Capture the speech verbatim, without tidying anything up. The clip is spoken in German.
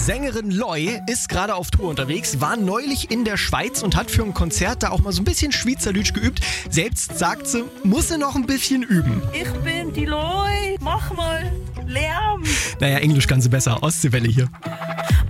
Sängerin Loi ist gerade auf Tour unterwegs, war neulich in der Schweiz und hat für ein Konzert da auch mal so ein bisschen Schweizerdeutsch geübt. Selbst sagt sie, muss sie noch ein bisschen üben. Ich bin die Loi, mach mal Lärm. Naja, Englisch kann sie besser. Ostseewelle hier.